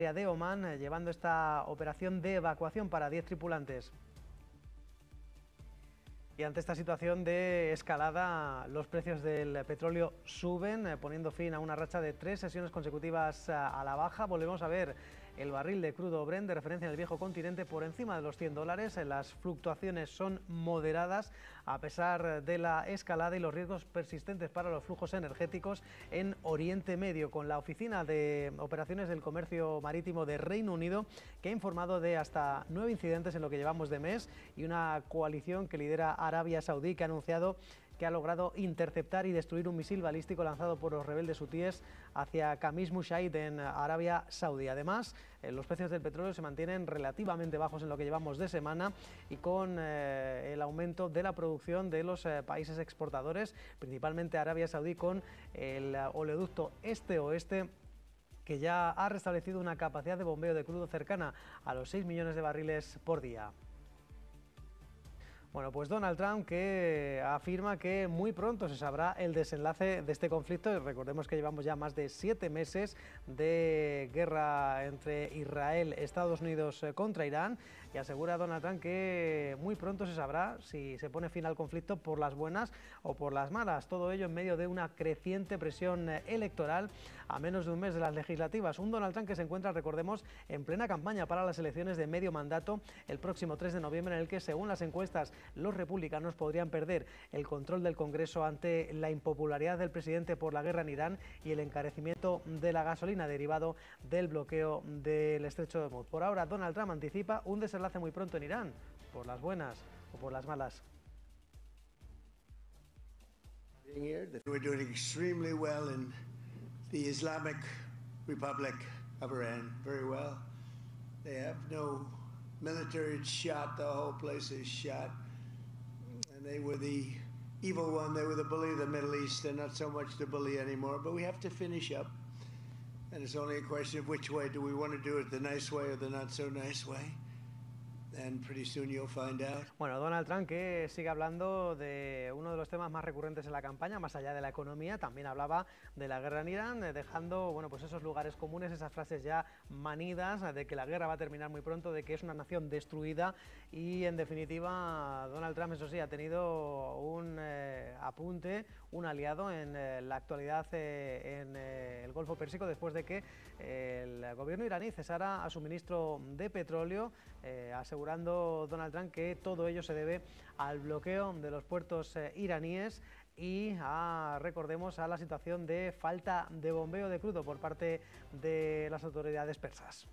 de Omán, llevando esta operación de evacuación para 10 tripulantes. Y ante esta situación de escalada, los precios del petróleo suben, poniendo fin a una racha de 3 sesiones consecutivas a la baja. Volvemos a ver el barril de crudo Brent de referencia en el viejo continente por encima de los $100. Las fluctuaciones son moderadas a pesar de la escalada y los riesgos persistentes para los flujos energéticos en Oriente Medio, con la Oficina de Operaciones del Comercio Marítimo de Reino Unido, que ha informado de hasta 9 incidentes en lo que llevamos de mes, y una coalición que lidera Arabia Saudí, que ha anunciado que ha logrado interceptar y destruir un misil balístico lanzado por los rebeldes hutíes hacia Khamis Mushaid en Arabia Saudí. Además, los precios del petróleo se mantienen relativamente bajos en lo que llevamos de semana, y con el aumento de la producción de los países exportadores, principalmente Arabia Saudí, con el oleoducto este-oeste, que ya ha restablecido una capacidad de bombeo de crudo cercana a los 6 millones de barriles por día. Bueno, pues Donald Trump, que afirma que muy pronto se sabrá el desenlace de este conflicto. Recordemos que llevamos ya más de 7 meses de guerra entre Israel, Estados Unidos contra Irán, y asegura Donald Trump que muy pronto se sabrá si se pone fin al conflicto por las buenas o por las malas. Todo ello en medio de una creciente presión electoral a menos de un mes de las legislativas. Un Donald Trump que se encuentra, recordemos, en plena campaña para las elecciones de medio mandato el próximo 3 de noviembre, en el que, según las encuestas, los republicanos podrían perder el control del Congreso ante la impopularidad del presidente por la guerra en Irán y el encarecimiento de la gasolina derivado del bloqueo del estrecho de Hormuz. Por ahora, Donald Trump anticipa un desenlace muy pronto en Irán, por las buenas o por las malas. We're doing extremely well in the Islamic Republic of Iran, very well. They have no military. It's shot, the whole place is shot. And they were the evil one, they were the bully of the Middle East. They're not so much the bully anymore, but we have to finish up. And it's only a question of which way. Do we want to do it the nice way or the not so nice way? And pretty soon you'll find out. Bueno, Donald Trump, que sigue hablando de uno de los temas más recurrentes en la campaña, más allá de la economía, también hablaba de la guerra en Irán, dejando, bueno, pues esos lugares comunes, esas frases ya manidas de que la guerra va a terminar muy pronto, de que es una nación destruida. Y en definitiva, Donald Trump, eso sí, ha tenido un apunte, un aliado en la actualidad en el Golfo Pérsico, después de que el gobierno iraní cesara a su ministro de petróleo, asegurando Donald Trump que todo ello se debe al bloqueo de los puertos iraníes y recordemos, a la situación de falta de bombeo de crudo por parte de las autoridades persas.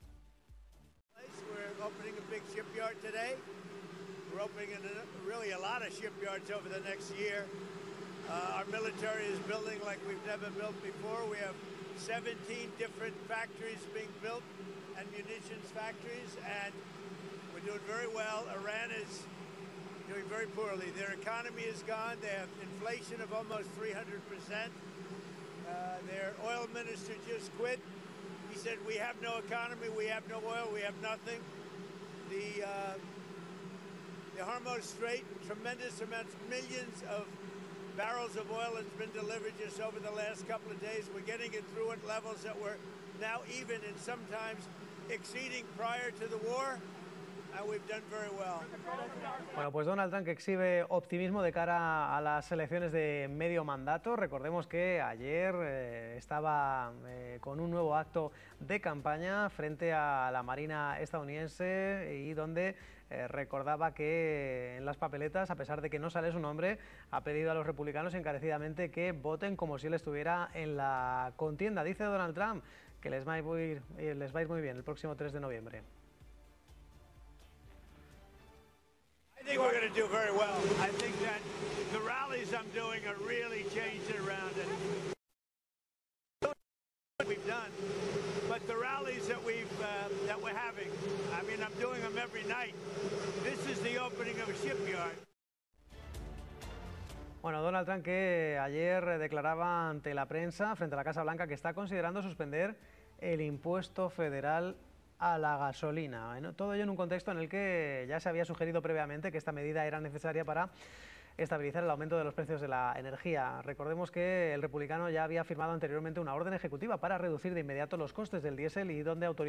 We're opening a big shipyard today. We're opening really a lot of shipyards over the next year. Our military is building like we've never built before. We have 17 different factories being built and munitions factories, and we're doing very well. Iran is doing very poorly. Their economy is gone. They have inflation of almost 300%. Their oil minister just quit. He said, we have no economy, we have no oil, we have nothing. The Hormuz Strait, tremendous amounts, millions of barrels of oil has been delivered just over the last couple of days. We're getting it through at levels that were now even and sometimes exceeding prior to the war. And we've done very well. Bueno, pues Donald Trump, que exhibe optimismo de cara a las elecciones de medio mandato. Recordemos que ayer estaba con un nuevo acto de campaña frente a la Marina estadounidense, y donde recordaba que en las papeletas, a pesar de que no sale su nombre, ha pedido a los republicanos encarecidamente que voten como si él estuviera en la contienda. Dice Donald Trump que les va a ir muy bien el próximo 3 de noviembre. I think we're going to do very well. I think that the rallies I'm doing are really changing around it. We've done, but the rallies that we're having, I mean, I'm doing them every night. This is the opening of a shipyard. Bueno, Donald Trump, que ayer declaraba ante la prensa, frente a la Casa Blanca, que está considerando suspender el impuesto federal a la gasolina. Todo ello en un contexto en el que ya se había sugerido previamente que esta medida era necesaria para estabilizar el aumento de los precios de la energía. Recordemos que el republicano ya había firmado anteriormente una orden ejecutiva para reducir de inmediato los costes del diésel y donde autorizó